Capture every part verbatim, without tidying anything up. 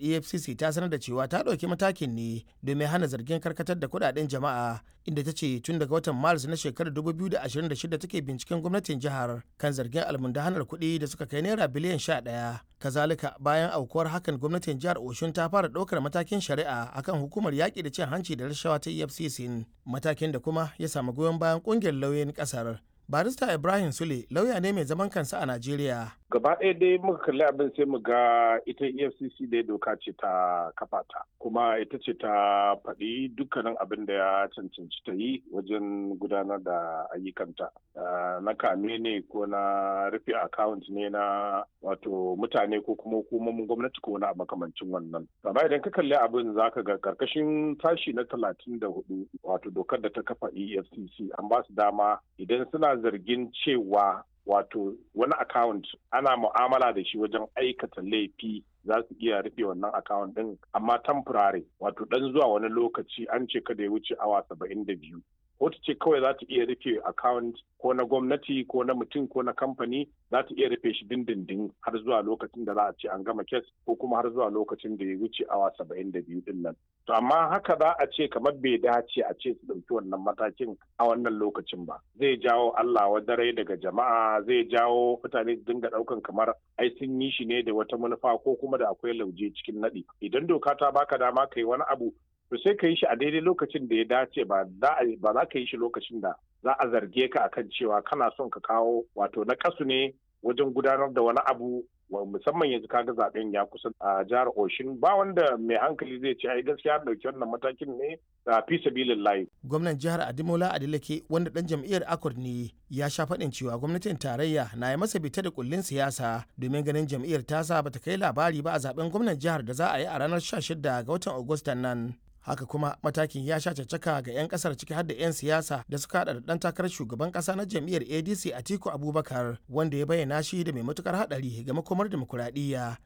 E F C C ta sanar da cewa ta ɗauki matakin ne domin hana zargin karkatar da kuɗaɗen jama'a, inda ta ce tun daga watan Maris na shekarar dubu biyu da ashirin da shida take binciken gwamnatin jihar kan zargin almundahanar kuɗi da suka kai naira biliyan sha ɗaya. Kazalika bayan aukuwar hakan gwamnatin jihar Oshun ta fara ɗaukar matakin shari'a akan hukumar yaƙi da cin hanci da rashawa ta E F C C, matakin da kuma ya samu goyon bayan ƙungiyar lauyoyin ƙasar. Barista Ibrahim Sule lauya ne mai zaman kansa a Najeriya. Gaba ɗaya dai muka kalli abin sai mu ga ita E F C C dai doka ce ta kafa ta, kuma ita ce ta faɗi dukkanin abin da ya cancanci ta yi wajen gudanar da ayyukanta. Na kame ne ko na rufe account ne na wato mutane ko kuma hukumomin gwamnati ko na makamancin wannan. Amma idan ka kalli abin za ka ga karkashin sashi na talatin da hudu wato dokar da ta kafa E F C C an ba su dama idan suna zargin cewa wato wani account ana mu'amala da shi wajen aikata laifi za su iya rufe wannan account din amma temporary wato dan zuwa wani lokaci an ce kada ya wuce awa saba'in da biyu. Kotu ce kawai za ta iya rufe account ko na gwamnati ko na mutum ko na kamfani za ta iya rufe shi dindindin har zuwa lokacin da za a ce an gama kes ko kuma har zuwa lokacin da ya wuce awa saba'in da biyu din nan. To amma haka za a ce kamar bai dace a ce su ɗauki wannan matakin a wannan lokacin ba. Zai jawo Allah wadarai daga jama'a, zai jawo mutane su dinga ɗaukan kamar ai sun yi shi ne da wata manufa ko kuma da akwai lauje cikin naɗi. Idan doka ta baka dama ka yi wani abu to sai ka yi shi a daidai lokacin da ya dace ba za ka yi shi lokacin da za a zarge ka akan cewa kana son ka kawo wato na kasu ne wajen gudanar da wani abu musamman yanzu kaga zaben ya kusa a jihar Oshun ba wanda mai hankali zai ce ai gaskiya dauki wannan matakin ne da fi sabilillahi. Gwamnan jihar Adimola Adeleke wanda dan jam'iyyar Akur ne ya sha faɗin cewa gwamnatin tarayya na yi masa bita da kullin siyasa domin ganin jam'iyyar tasa bata kai labari ba a zaben gwamnan jihar da za a yi a ranar sha shida ga watan Agustan nan. Haka kuma matakin ya sha caccaka ga 'yan kasar ciki har da 'yan siyasa da suka hada da dan takarar shugaban kasa na jam'iyyar A D C Atiku Abubakar wanda ya bayyana shi da mai matukar hadari ga makomar demokuraɗiyya.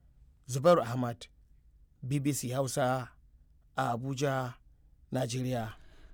Zubairu Ahmad, B B C Hausa a Abuja, Najeriya.